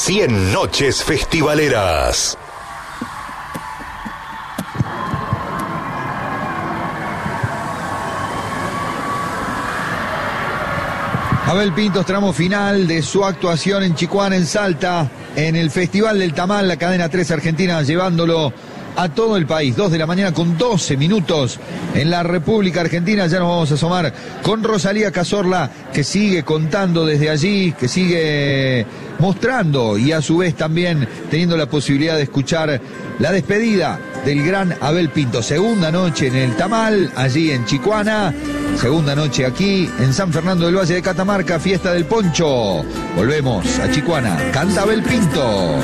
100 noches festivaleras. Abel Pintos, tramo final de su actuación en Chicoana, en Salta, en el Festival del Tamal, la cadena 3 Argentina, llevándolo a todo el país. 2 de la mañana con 12 minutos en la República Argentina. Ya nos vamos a asomar con Rosalía Cazorla, que sigue contando desde allí, que sigue mostrando y a su vez también teniendo la posibilidad de escuchar la despedida del gran Abel Pintos. Segunda noche en el Tamal, allí en Chicoana. Segunda noche aquí en San Fernando del Valle de Catamarca, fiesta del poncho. Volvemos a Chicoana. Canta Abel Pintos.